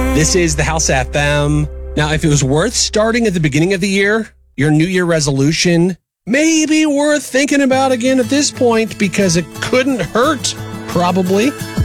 This is the House FM. Now, if it was worth starting at the beginning of the year, your New Year resolution may be worth thinking about again at this point because it couldn't hurt, probably.